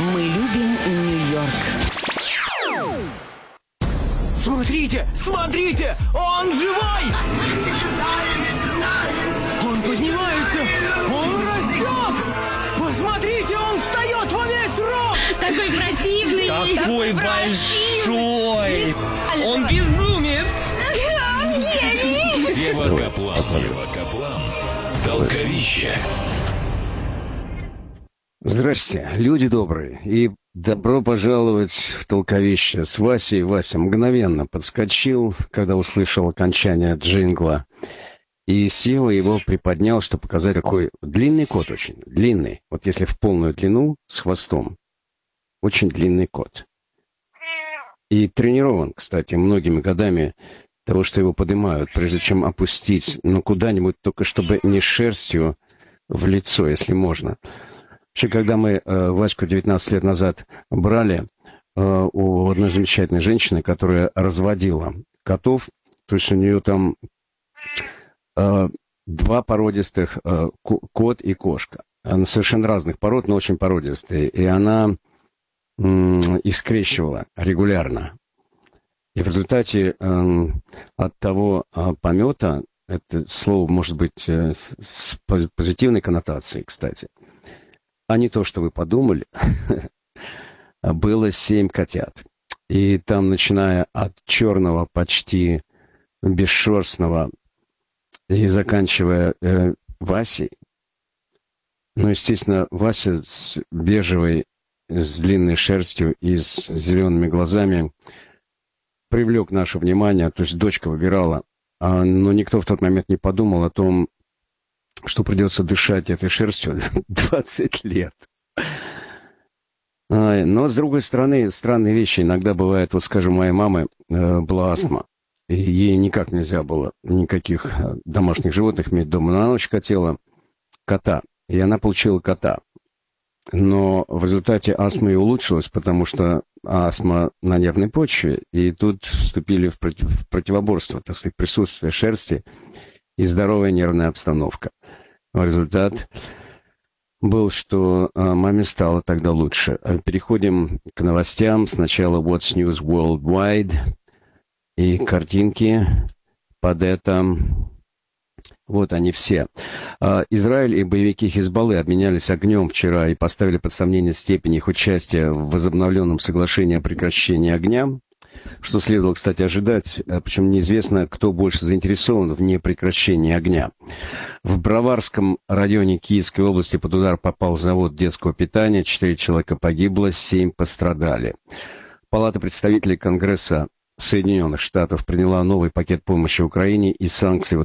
Мы любим Нью-Йорк. Смотрите, смотрите, он живой! Он поднимается, он растет! Посмотрите, он встает во весь рост! Такой противный! Такой большой! Он безумец! Он гений! Сева Каплан. Толковище. Здрасте, люди добрые, и добро пожаловать в Толковище с Васей. Вася мгновенно подскочил, когда услышал окончание джингла, и Сева его приподнял, чтобы показать, какой длинный кот, очень длинный. Вот если в полную длину, с хвостом, очень длинный кот. И тренирован, кстати, многими годами того, что его поднимают, прежде чем опустить, куда-нибудь, только чтобы не шерстью в лицо, если можно. Вообще, когда мы Ваську 19 лет назад брали у одной замечательной женщины, которая разводила котов, то есть у нее там два породистых, кот и кошка. Она совершенно разных пород, но очень породистые. И она их скрещивала регулярно. И в результате от того помета, это слово может быть с позитивной коннотацией, кстати, а не то, что вы подумали, было 7 котят. И там, начиная от черного, почти бесшерстного, и заканчивая Васей, естественно, Вася с бежевой, с длинной шерстью и с зелеными глазами привлек наше внимание, то есть дочка выбирала, но никто в тот момент не подумал о том, что придется дышать этой шерстью 20 лет. Но, с другой стороны, странные вещи иногда бывают. Вот, скажем, у моей мамы была астма. И ей никак нельзя было никаких домашних животных иметь дома. Но она очень хотела кота. И она получила кота. Но в результате астма и улучшилась, потому что астма на нервной почве. И тут вступили в противоборство, так сказать, присутствие шерсти и здоровая нервная обстановка. Результат был, что маме стало тогда лучше. Переходим к новостям. Сначала What's News Worldwide. И картинки под это. Вот они все. Израиль и боевики Хизбаллы обменялись огнем вчера и поставили под сомнение степень их участия в возобновленном соглашении о прекращении огня. Что следовало, кстати, ожидать, причем неизвестно, кто больше заинтересован в непрекращении огня. В Броварском районе Киевской области под удар попал завод детского питания, 4 человека погибло, 7 пострадали. Палата представителей Конгресса Соединенных Штатов приняла новый пакет помощи Украине и санкций в